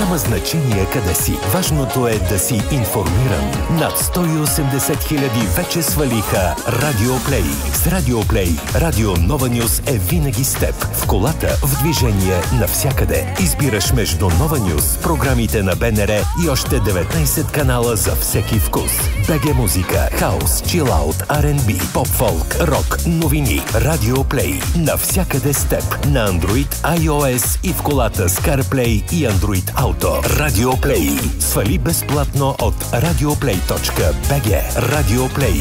Няма значение къде си. Важното е да си информиран. Над 180 хиляди вече свалиха Радио Плей. С Радио Плей, Радио Нова Нюс е винаги с теб. В колата, в движение, навсякъде. Избираш между Нова Нюс, програмите на БНР и още 19 канала за всеки вкус. БГ музика, хаус, чилаут, R&B, поп-фолк, рок, новини. Радио Плей. Навсякъде с теб. На Android, iOS и в колата с CarPlay и Android Auto. Радио Плей. Свали безплатно от radioplay.bg. Радио Плей.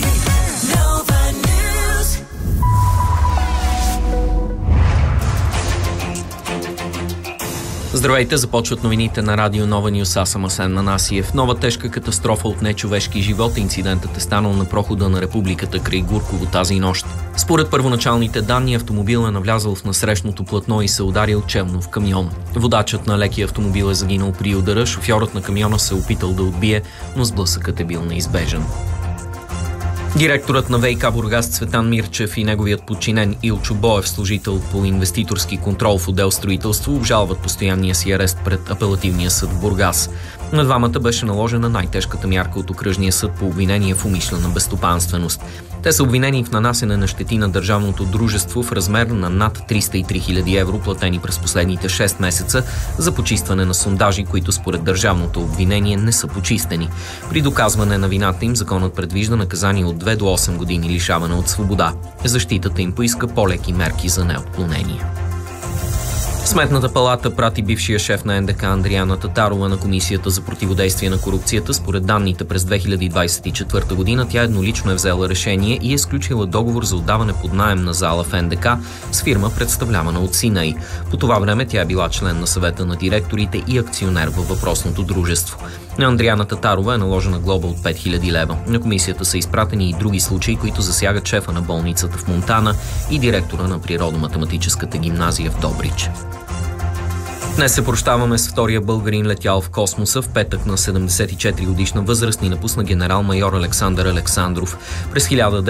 Здравейте, започват новините на Радио Нова Нюс. Аз съм Асен Манасиев. Нова тежка катастрофа от нечовешки живот. Инцидентът е станал на прохода на Републиката край Гурково тази нощ. Според първоначалните данни, автомобил е навлязъл в насрещното платно и се ударил челно в камион. Водачът на лекия автомобил е загинал при удара, шофьорът на камиона се е опитал да отбие, но сблъсъкът е бил неизбежен. Директорът на ВиК Бургас Цветан Мирчев и неговият подчинен Илчо Боев, служител по инвеститорски контрол в отдел строителство, обжалват постоянния си арест пред апелативния съд в Бургас. На двамата беше наложена най-тежката мярка от окръжния съд по обвинение в умишлена безстопанственост. Те са обвинени в нанасене на щети на държавното дружество в размер на над 303 000 евро, платени през последните 6 месеца за почистване на сондажи, които според държавното обвинение не са почистени. При доказване на вината им законът предвижда наказание от 2 до 8 години лишаване от свобода. Защитата им поиска по-леки мерки за неотклонение. Сметната палата прати бившия шеф на НДК Андриана Татарова на Комисията за противодействие на корупцията. Според данните през 2024 година тя еднолично е взела решение и е сключила договор за отдаване под наем на зала в НДК с фирма, представлявана от сина й. По това време тя е била член на съвета на директорите и акционер във въпросното дружество. На Андриана Татарова е наложена глоба от 5000 лева. На комисията са изпратени и други случаи, които засягат шефа на болницата в Монтана и директора на природо-математическата гимназия в Добрич. Днес се прощаваме с втория българин, летял в космоса. В петък на 74 годишна възраст ни напусна генерал-майор Александър Александров. През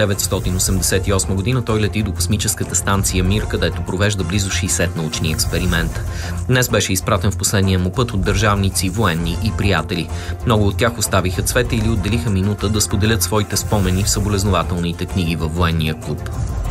1988 година той лети до космическата станция Мир, където провежда близо 60 научни експеримента. Днес беше изпратен в последния му път от държавници, военни и приятели. Много от тях оставиха цвета или отделиха минута да споделят своите спомени в съболезнователните книги във военния клуб.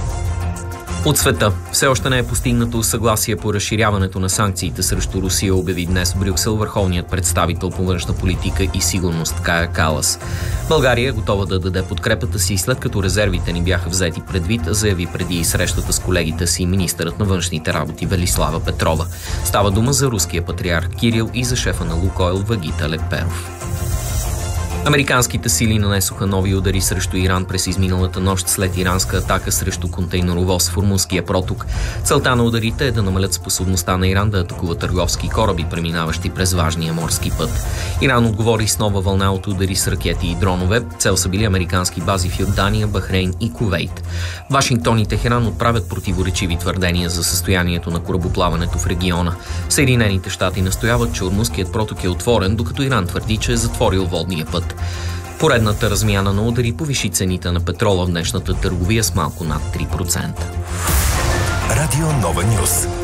От света. Все още не е постигнато съгласие по разширяването на санкциите срещу Русия, обяви днес в Брюксел върховният представител по външна политика и сигурност Кая Калас. България е готова да даде подкрепата си, след като резервите ни бяха взети предвид, заяви преди срещата с колегите си министърът на външните работи Велислава Петрова. Става дума за руския патриарх Кирил и за шефа на Лукойл Вагита Лекперов. Американските сили нанесоха нови удари срещу Иран през изминалата нощ след иранска атака срещу контейнеровоз в Ормузския проток. Целта на ударите е да намалят способността на Иран да атакува търговски кораби, преминаващи през важния морски път. Иран отговори с нова вълна от удари с ракети и дронове. Цел са били американски бази в Йордания, Бахрейн и Кувейт. Вашингтон и Техеран отправят противоречиви твърдения за състоянието на корабоплаването в региона. Съединените щати настояват, че Ормузският проток е отворен, докато Иран твърди, че е затворил водния път. Поредната размяна на удари повиши цените на петрола в днешната търговия с малко над 3%. Радио Нова Нюс.